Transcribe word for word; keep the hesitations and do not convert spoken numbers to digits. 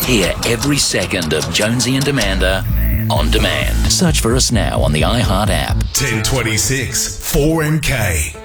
Hear every second of Jonesy and Amanda on demand. Search for us now on the iHeart app. ten twenty-six, four M K.